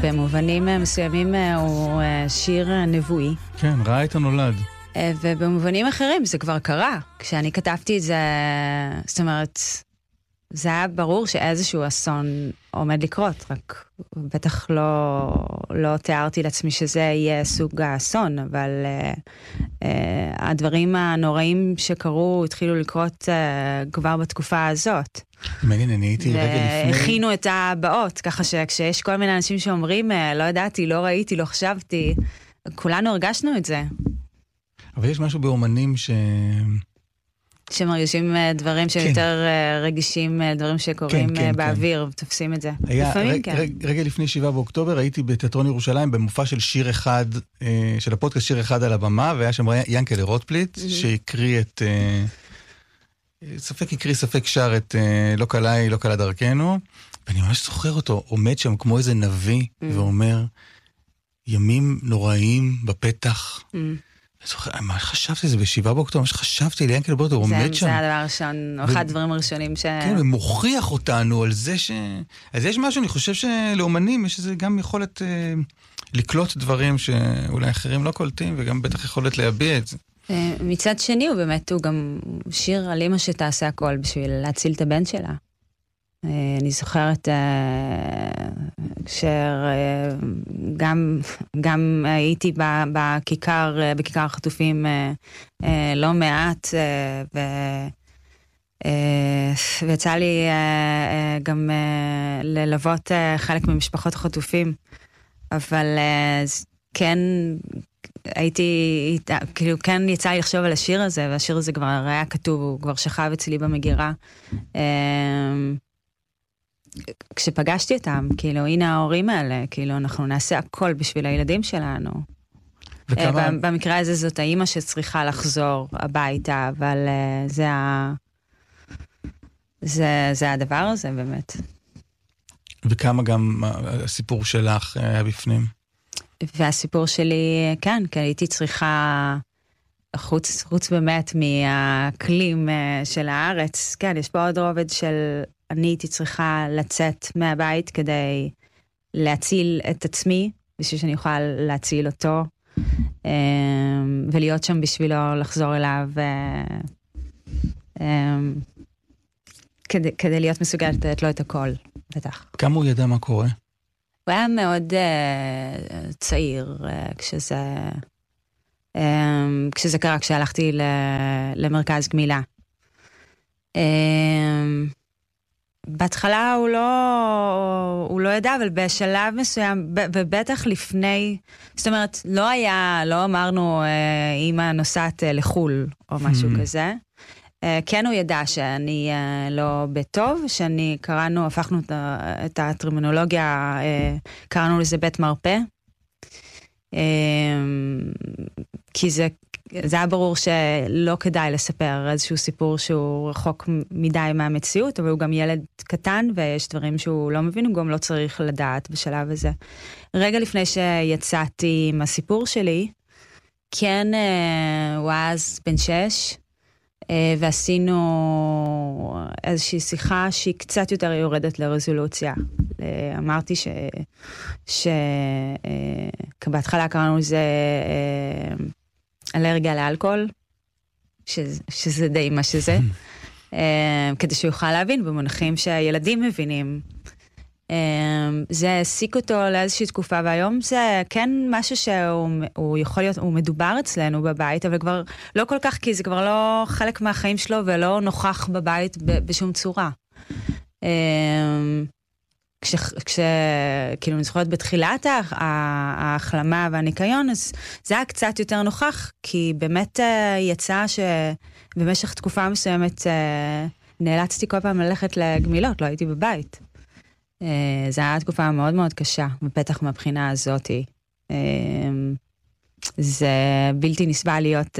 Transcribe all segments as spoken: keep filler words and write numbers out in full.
במובנים מסוימים הוא שיר נבואי. כן, ראה את הנולד. ובמובנים אחרים זה כבר קרה. כשאני כתבתי את זה, זאת אומרת, זה היה ברור שאיזשהו אסון עומד לקרות, רק בטח לא, לא תיארתי לעצמי שזה יהיה סוג האסון, אבל uh, uh, הדברים הנוראים שקרו התחילו לקרות uh, כבר בתקופה הזאת. מעניין, אני הייתי רגע לפני... והכינו את הבאות, ככה שכשיש כל מיני אנשים שאומרים, לא ידעתי, לא ראיתי, לא חשבתי, כולנו הרגשנו את זה. אבל יש משהו באומנים ש... שמרגישים דברים שהם יותר רגישים, דברים שקורים באוויר, ותופסים את זה. לפעמים כן. רגע לפני שבעה באוקטובר, הייתי בתיאטרון ירושלים, במופע של שיר אחד, של הפודקאסט שיר אחד על הבמה, והיה שם ינקלה רוטפליט, שהקריא את... ספק הקריא, ספק שר את לא קלה, לא קלה דרכנו, ואני ממש זוכר אותו, עומד שם כמו איזה נביא, ואומר, ימים נוראים בפתח, מה חשבתי, זה בשבעה באוקטובר, מה שחשבתי, ליאנקל בוטו, הוא עומד שם. זה הדבר הראשון, או אחד הדברים הראשונים ש... כן, הוא מוכיח אותנו על זה ש... אז יש משהו, אני חושב שלאומנים יש איזה גם יכולת לקלוט דברים שאולי אחרים לא קולטים, וגם בטח יכולת להביע את זה. מצד שני, הוא באמת, הוא גם שיר על אמא שתעשה הכל בשביל להציל את הבן שלה. אני זוכרת כשגם גם הייתי בכיכר, בכיכר החטופים לא מעט, ויצא לי גם ללוות חלק ממשפחות החטופים, אבל כן הייתי, כאילו כן יצא לי לחשוב על השיר הזה, והשיר הזה כבר היה כתוב, הוא כבר שכב אצלי במגירה. כשפגשתי אותם, כאילו, הנה ההורים האלה, כאילו, אנחנו נעשה הכל בשביל הילדים שלנו. וכמה... במקרה הזה זאת האמא שצריכה לחזור הביתה, אבל זה ה... זה, זה הדבר הזה, באמת. וכמה גם הסיפור שלך היה בפנים? והסיפור שלי, כן, כי הייתי צריכה, חוץ, חוץ באמת מהאקלים של הארץ, כן, יש פה עוד רובד של... אני הייתי צריכה לצאת מהבית כדי להציל את עצמי, בשביל שאני אוכל להציל אותו, ולהיות שם בשבילו, לחזור אליו, כדי, כדי להיות מסוגלת לתת לו את הכל, בטח. כמה הוא ידע מה קורה? הוא היה מאוד צעיר, כשזה, כשזה קרה, כשהלכתי למרכז גמילה. בהתחלה הוא לא, הוא לא ידע, אבל בשלב מסוים, ובטח לפני, זאת אומרת, לא היה, לא אמרנו, אמא נוסעת לחול, או משהו כזה. כן הוא ידע שאני לא בטוב, שאני קראנו, הפכנו את הטרמינולוגיה, קראנו לזה בית מרפא. כי זה, זה היה ברור שלא כדאי לספר איזשהו סיפור שהוא רחוק מדי מהמציאות, אבל הוא גם ילד קטן, ויש דברים שהוא לא מבין, הוא גם לא צריך לדעת בשלב הזה. רגע לפני שיצאתי עם הסיפור שלי, כן, הוא אז בן שש, ועשינו איזושהי שיחה שהיא קצת יותר יורדת לרזולוציה. אמרתי ש... ש... בהתחלה קראנו לזה אלרגיה לאלכוהול, שזה די מה שזה, כדי שהוא יוכל להבין במונחים שהילדים מבינים. זה העסיק אותו לאיזושהי תקופה, והיום זה כן משהו שהוא יכול להיות, הוא מדובר אצלנו בבית, אבל כבר לא כל כך, כי זה כבר לא חלק מהחיים שלו, ולא נוכח בבית בשום צורה. כש, כש, כאילו אני זוכרת בתחילת ההחלמה והניקיון, אז זה היה קצת יותר נוכח, כי באמת יצא שבמשך תקופה מסוימת נאלצתי כל פעם ללכת לגמילות, לא הייתי בבית. זו הייתה תקופה מאוד מאוד קשה, בפתח מהבחינה הזאת. זה בלתי נסבל להיות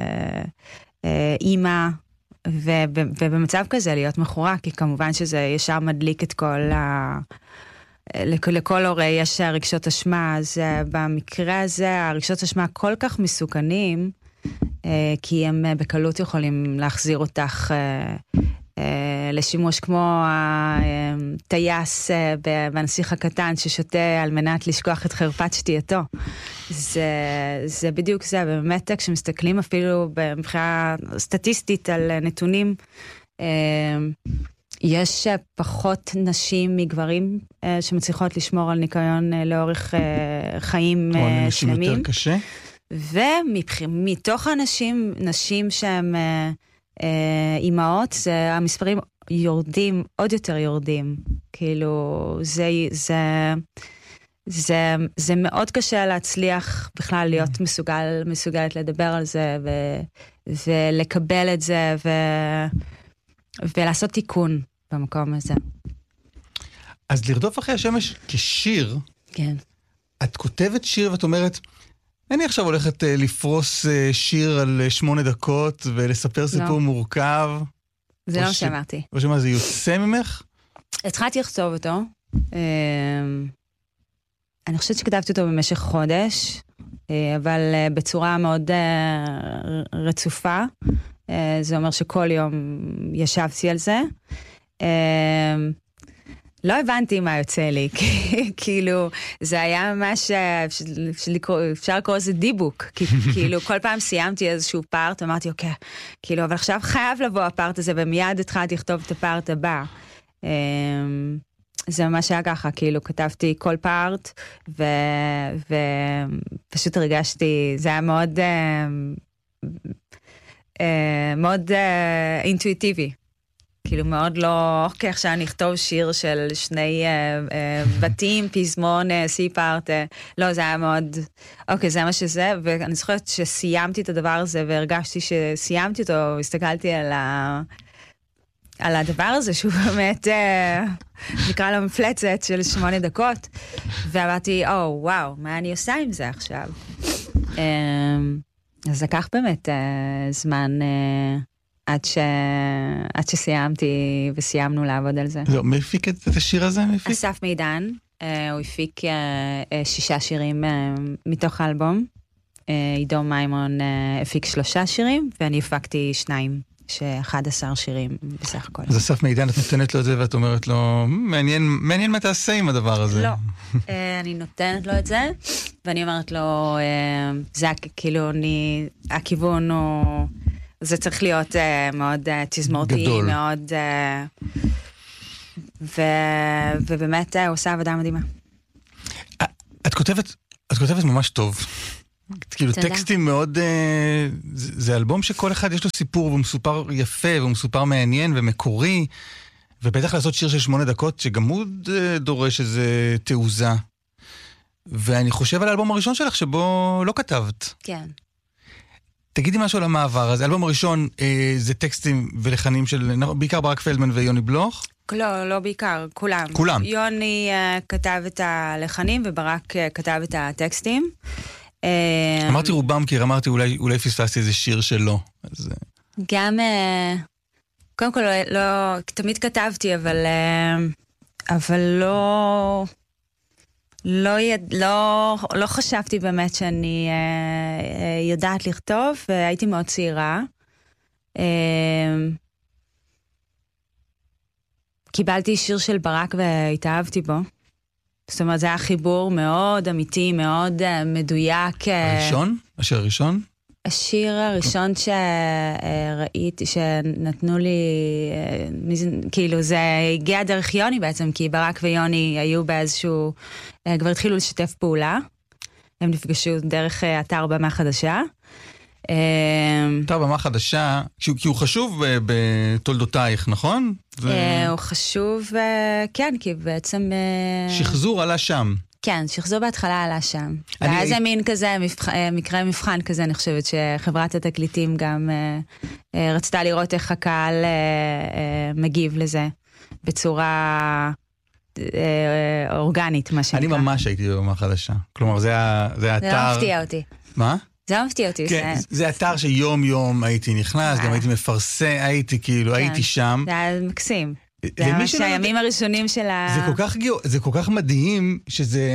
אימא, ובמצב כזה להיות מכורה, כי כמובן שזה ישר מדליק את כל ה... לכל הורה יש רגשות אשמה, אז במקרה הזה הרגשות אשמה כל כך מסוכנים, כי הם בקלות יכולים להחזיר אותך לשימוש כמו הטייס בנסיך הקטן ששותה על מנת לשכוח את חרפת שתייתו. זה, זה בדיוק זה, באמת כשמסתכלים אפילו מבחינה סטטיסטית על נתונים, יש פחות נשים מגברים שמצליחות לשמור על ניקיון לאורך חיים שלמים. נשים יותר קשה? ומתוך הנשים, נשים שהן אימהות, זה, המספרים יורדים, עוד יותר יורדים. כאילו, זה, זה, זה, זה מאוד קשה להצליח בכלל להיות מסוגל, מסוגלת לדבר על זה, ו, ולקבל את זה, ו, ולעשות תיקון במקום הזה. אז לרדוף אחרי השמש כשיר, כן. את כותבת שיר ואת אומרת, אני עכשיו הולכת לפרוס שיר על שמונה דקות ולספר סיפור מורכב. זה לא שאמרתי. או שמה, זה יוצא ממך? התחלתי לכתוב אותו. אני חושבת שכתבתי אותו במשך חודש, אבל בצורה מאוד רצופה. זה אומר שכל יום ישבתי על זה. לא הבנתי מה יוצא לי, כאילו, זה היה ממש, אפשר לקרוא לזה דיבוק, כאילו, כל פעם סיימתי איזשהו פארט, אמרתי, אוקיי, כאילו, אבל עכשיו חייב לבוא הפארט הזה, ומיד התחלתי לכתוב את הפארט הבא. זה ממש היה ככה, כאילו, כתבתי כל פארט, ופשוט הרגשתי, זה היה מאוד, מאוד אינטואיטיבי. כאילו מאוד לא, אוקיי, עכשיו אני אכתוב שיר של שני אה, אה, בתים, פזמון, אה, סי-פארט, אה, לא, זה היה מאוד, אוקיי, זה מה שזה, ואני זוכרת שסיימתי את הדבר הזה, והרגשתי שסיימתי אותו, הסתכלתי על, ה, על הדבר הזה, שהוא באמת, אה, נקרא לו מפלצת של שמונה דקות, ואמרתי, או, וואו, מה אני עושה עם זה עכשיו? אה, אז לקח באמת אה, זמן... אה, עד, ש... עד שסיימתי וסיימנו לעבוד על זה. לא, מי הפיק את השיר הזה? אסף מידן, הוא הפיק שישה שירים מתוך האלבום. עידו מימון הפיק שלושה שירים, ואני הפקתי שניים, ש-אחד עשר שירים בסך הכל. אז אסף מידן, את נותנת לו את זה ואת אומרת לו, מעניין, מעניין מה תעשה עם הדבר הזה. לא, אני נותנת לו את זה, ואני אומרת לו, זה כאילו, אני, הכיוון הוא... זה צריך להיות uh, מאוד uh, תזמורתי, גדול. מאוד... Uh, ו... ובאמת uh, הוא עושה עבודה מדהימה. את כותבת, את כותבת ממש טוב. כאילו טקסטים מאוד... Uh, זה, זה אלבום שכל אחד יש לו סיפור, והוא מסופר יפה, והוא מסופר מעניין ומקורי, ובטח לעשות שיר של שמונה דקות, שגם הוא uh, דורש איזה תעוזה. ואני חושב על האלבום הראשון שלך, שבו לא כתבת. כן. תגידי משהו על המעבר. אז האלבום הראשון אה, זה טקסטים ולחנים של, בעיקר ברק פלדמן ויוני בלוך? לא, לא בעיקר, כולם. כולם. יוני uh, כתב את הלחנים וברק uh, כתב את הטקסטים. Uh, אמרתי רובם, כי אמרתי אולי, אולי פספסתי איזה שיר שלו. אז... גם, uh, קודם כל, לא, לא, תמיד כתבתי, אבל, uh, אבל לא... לא, יד... לא, לא חשבתי באמת שאני אה, יודעת לכתוב, והייתי מאוד צעירה. אה, קיבלתי שיר של ברק והתאהבתי בו. זאת אומרת, זה היה חיבור מאוד אמיתי, מאוד אה, מדויק. הראשון? השיר הראשון? השיר הראשון שראיתי, שנתנו לי, כאילו זה הגיע דרך יוני בעצם, כי ברק ויוני היו באיזשהו, כבר התחילו לשתף פעולה, הם נפגשו דרך אתר במה חדשה. אתר במה חדשה, כי הוא חשוב בתולדותייך, נכון? הוא חשוב, כן, כי בעצם... שחזור עלה שם. כן, שחזור בהתחלה עלה שם. ואז זה מין כזה, מקרה מבחן כזה, אני חושבת שחברת התקליטים גם רצתה לראות איך הקהל מגיב לזה, בצורה אורגנית, מה שנקרא. אני ממש הייתי במה חדשה. כלומר, זה האתר... זה לא מפתיע אותי. מה? זה לא מפתיע אותי. כן, זה אתר שיום יום הייתי נכנס, גם הייתי מפרסם, הייתי כאילו, הייתי שם. זה היה מקסים. זה ממש הימים הראשונים של ה... זה כל כך, זה כל כך מדהים שזה...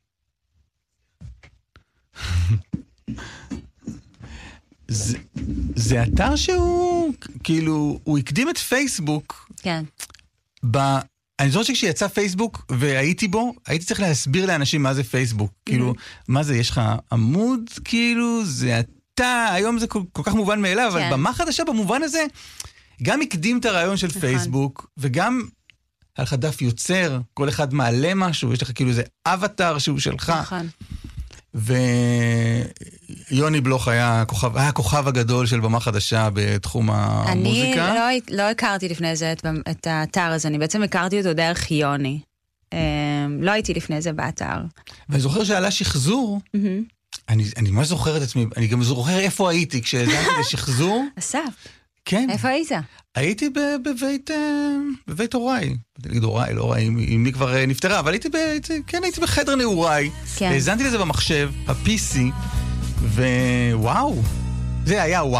זה, זה אתר שהוא, כאילו, הוא הקדים את פייסבוק. כן. ב... אני זוכר שכשיצא פייסבוק והייתי בו, הייתי צריך להסביר לאנשים מה זה פייסבוק. כאילו, מה זה, יש לך עמוד, כאילו, זה אתה, היום זה כל, כל כך מובן מאליו, אבל במה חדשה במובן הזה, גם הקדים את הרעיון של פייסבוק, וגם היה לך דף יוצר, כל אחד מעלה משהו, יש לך כאילו איזה אבטר שהוא שלך. נכון. ויוני בלוך היה הכוכב, היה הכוכב הגדול של במה חדשה בתחום המוזיקה. אני לא, לא הכרתי לפני זה את, את האתר הזה, אני בעצם הכרתי אותו דרך יוני. לא הייתי לפני זה באתר. ואני זוכר שעלה שחזור, אני, אני ממש זוכר את עצמי, אני גם זוכר איפה הייתי כשהזנתי לשחזור. אסף. כן. איפה היית? הייתי בבית, בבית הוריי. נגיד הוריי, לא הוריי, אם היא כבר נפטרה, אבל הייתי, כן, הייתי בחדר נעוריי. כן. הזנתי לזה במחשב, ה-פי סי, ווואו, זה היה וואו.